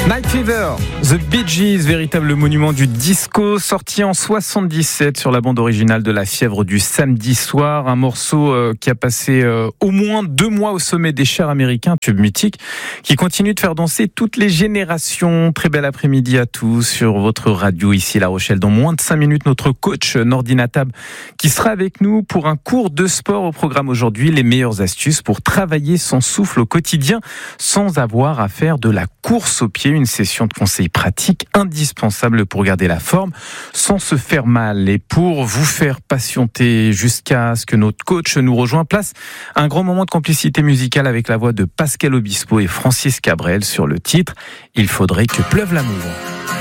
Night Fever, The Bee Gees, véritable monument du disco, sorti en 77 sur la bande originale de La Fièvre du samedi soir, un morceau qui a passé au moins 2 mois au sommet des charts américains, tube mythique, qui continue de faire danser toutes les générations. Très bel après-midi à tous sur votre radio ici La Rochelle. Dans moins de 5 minutes, notre coach Nordi Natab qui sera avec nous pour un cours de sport au programme aujourd'hui, les meilleures astuces pour travailler son souffle au quotidien sans avoir à faire de la course au pied. Une session de conseils pratiques indispensable pour garder la forme sans se faire mal. Et pour vous faire patienter jusqu'à ce que notre coach nous rejoigne, place un grand moment de complicité musicale avec la voix de Pascal Obispo et Francis Cabrel sur le titre « Il faudrait que pleuve l'amour ».